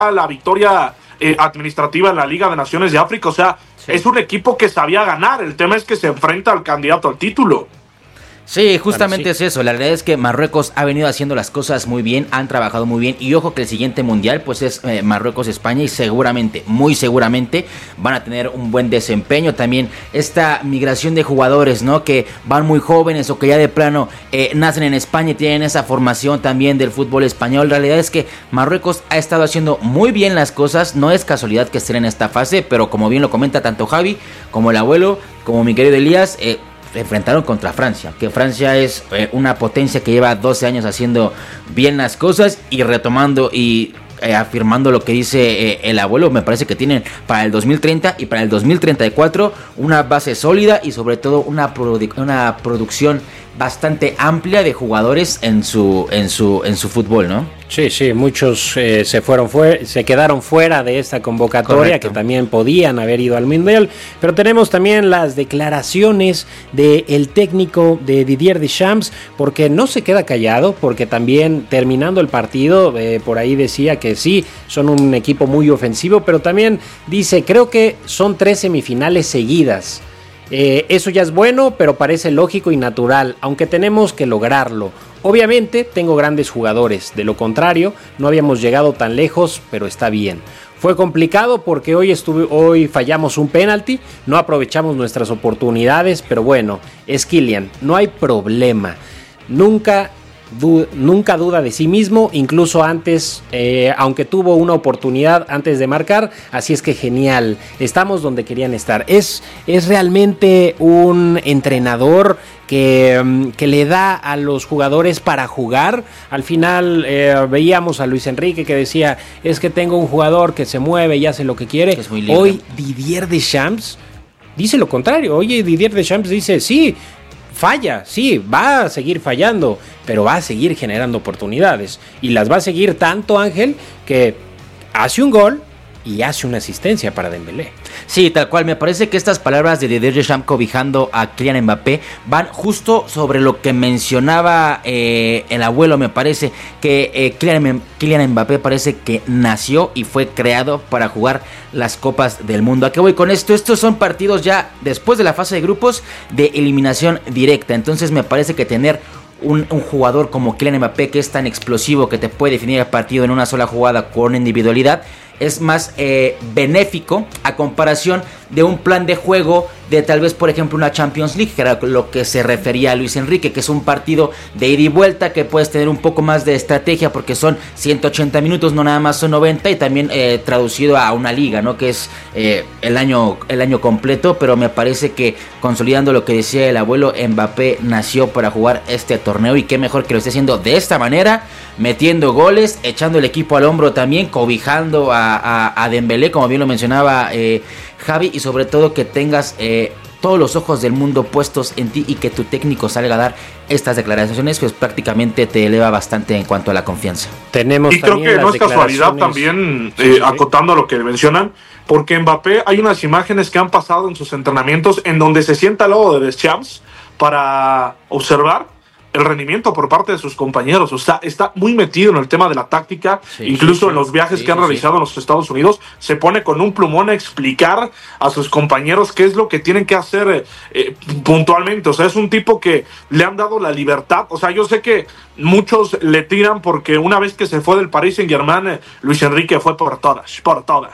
la victoria administrativa en la Liga de Naciones de África. O sea, sí, es un equipo que sabía ganar. El tema es que se enfrenta al candidato al título. Sí, justamente es eso. La realidad es que Marruecos ha venido haciendo las cosas muy bien, han trabajado muy bien, y ojo que el siguiente mundial pues es Marruecos-España, y seguramente, muy seguramente van a tener un buen desempeño. También esta migración de jugadores, ¿no?, que van muy jóvenes o que ya de plano nacen en España y tienen esa formación también del fútbol español. La realidad es que Marruecos ha estado haciendo muy bien las cosas. No es casualidad que estén en esta fase, pero como bien lo comenta tanto Javi como el abuelo, como mi querido Elías, enfrentaron contra Francia, que Francia es una potencia que lleva 12 años haciendo bien las cosas, y retomando y afirmando lo que dice el abuelo. Me parece que tienen para el 2030 y para el 2034 una base sólida, y sobre todo una producción bastante amplia de jugadores en su fútbol, ¿no? Sí, muchos se quedaron fuera de esta convocatoria. Correcto. Que también podían haber ido al Mundial, pero tenemos también las declaraciones del técnico de Didier Deschamps, porque no se queda callado, porque también terminando el partido, por ahí decía que sí, son un equipo muy ofensivo, pero también dice, creo que son 3 semifinales seguidas. Eso ya es bueno, pero parece lógico y natural, aunque tenemos que lograrlo. Obviamente tengo grandes jugadores, de lo contrario no habíamos llegado tan lejos, pero está bien. Fue complicado porque hoy fallamos un penalti, no aprovechamos nuestras oportunidades, pero bueno, es Kylian, no hay problema. Nunca duda de sí mismo, incluso antes, aunque tuvo una oportunidad antes de marcar, así es que genial, estamos donde querían estar. Es realmente un entrenador que le da a los jugadores para jugar. Al final veíamos a Luis Enrique que decía, es que tengo un jugador que se mueve y hace lo que quiere. Es muy libre. Hoy Didier Deschamps dice lo contrario. Oye, Didier Deschamps dice, sí, falla, sí, va a seguir fallando, pero va a seguir generando oportunidades, y las va a seguir tanto, Ángel, que hace un gol y hace una asistencia para Dembélé. Sí, tal cual. Me parece que estas palabras de Didier Deschamps cobijando a Kylian Mbappé van justo sobre lo que mencionaba el abuelo. Me parece que Kylian Mbappé parece que nació y fue creado para jugar las copas del mundo. ¿A qué voy con esto? Estos son partidos ya después de la fase de grupos de eliminación directa. Entonces me parece que tener un jugador como Kylian Mbappé, que es tan explosivo, que te puede definir el partido en una sola jugada con individualidad, es más benéfico a comparación de un plan de juego de tal vez, por ejemplo, una Champions League, que era lo que se refería a Luis Enrique, que es un partido de ida y vuelta, que puedes tener un poco más de estrategia porque son 180 minutos, no nada más son 90, y también traducido a una liga, ¿no?, que es el año completo. Pero me parece que, consolidando lo que decía el abuelo, Mbappé nació para jugar este torneo, y qué mejor que lo esté haciendo de esta manera, metiendo goles, echando el equipo al hombro también, cobijando a Dembélé, como bien lo mencionaba Javi, y sobre todo que tengas todos los ojos del mundo puestos en ti, y que tu técnico salga a dar estas declaraciones, pues prácticamente te eleva bastante en cuanto a la confianza. Y creo que no es casualidad también, acotando a lo que mencionan, porque Mbappé, hay unas imágenes que han pasado en sus entrenamientos en donde se sienta al lado de Deschamps para observar el rendimiento por parte de sus compañeros. O sea, está muy metido en el tema de la táctica. Incluso en los viajes que han realizado en los Estados Unidos, se pone con un plumón a explicar a sus compañeros qué es lo que tienen que hacer puntualmente. O sea, es un tipo que le han dado la libertad. O sea, yo sé que muchos le tiran porque una vez que se fue del Paris Saint-Germain, Luis Enrique fue por todas,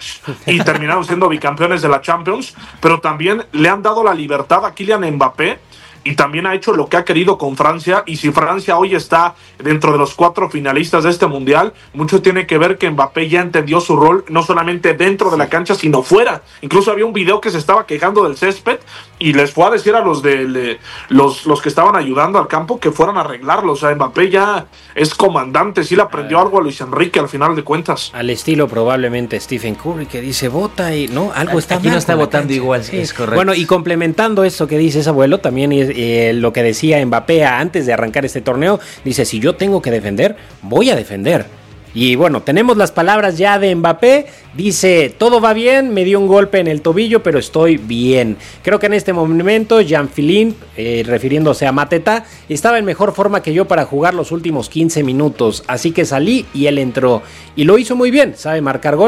y terminaron siendo bicampeones de la Champions, pero también le han dado la libertad a Kylian Mbappé, y también ha hecho lo que ha querido con Francia. Y si Francia hoy está dentro de los 4 finalistas de este mundial, mucho tiene que ver que Mbappé ya entendió su rol, no solamente dentro de la cancha, sino fuera. Incluso había un video que se estaba quejando del césped, y les fue a decir a los los que estaban ayudando al campo que fueran a arreglarlo. O sea, Mbappé ya es comandante, sí le aprendió algo a Luis Enrique al final de cuentas. Al estilo probablemente Stephen Curry, que dice vota y no, algo está aquí mal, no está votando igual, sí, es correcto. Bueno, y complementando esto que dices, abuelo, también lo que decía Mbappé antes de arrancar este torneo, dice, si yo tengo que defender, voy a defender. Y bueno, tenemos las palabras ya de Mbappé. Dice, todo va bien, me dio un golpe en el tobillo, pero estoy bien. Creo que en este momento Jean-Philippe, refiriéndose a Mateta, estaba en mejor forma que yo para jugar los últimos 15 minutos. Así que salí y él entró. Y lo hizo muy bien, sabe marcar gol.